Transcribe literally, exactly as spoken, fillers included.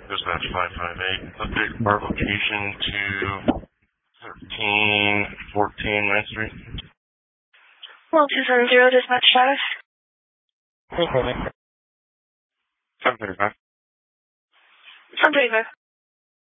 Dispatch five five eight. Update our location to thirteen fourteen Main Street. Well, two seven zero, dispatch status. seven thirty-five. seven thirty-five.